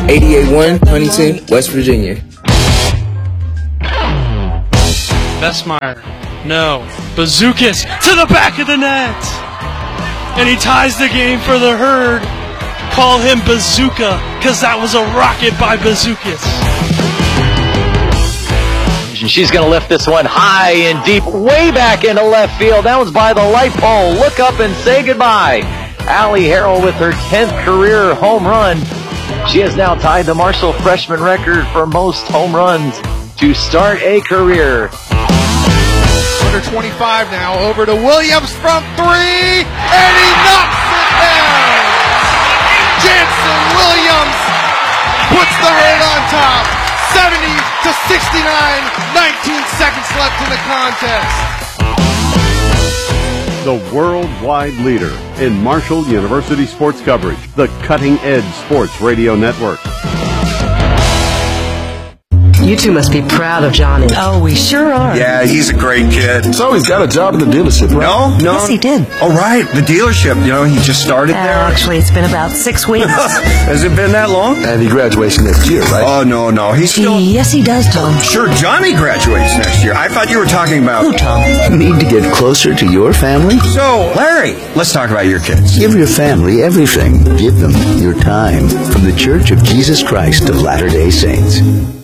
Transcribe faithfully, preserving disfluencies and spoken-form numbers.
eighty-eight one Huntington, West Virginia. Besmeyer, no. Bazookas to the back of the net. And he ties the game for the Herd. Call him Bazooka, because that was a rocket by Bazookas. She's going to lift this one high and deep, way back into left field. That was by the light pole. Look up and say goodbye. Allie Harrell with her tenth career home run. She has now tied the Marshall freshman record for most home runs to start a career. Under twenty-five now, over to Williams from three, and he knocks it down! Jansen Williams puts the Herd on top, seventy to sixty-nine, nineteen seconds left in the contest. The worldwide leader in Marshall University sports coverage, the Cutting Edge Sports Radio Network. You two must be proud of Johnny. Oh, we sure are. Yeah, he's a great kid. So he's got a job at the dealership, right? No, no. Yes, he did. Oh, right, the dealership. You know, he just started Uh, there. actually, it's been about six weeks. Has it been that long? And he graduates next year, right? Oh, no, no. He's still... Yes, he does, Tom. Sure, Johnny graduates next year. I thought you were talking about... Who, Tom? Need to get closer to your family? So, Larry, let's talk about your kids. Give your family everything. Give them your time. From the Church of Jesus Christ of Latter-day Saints.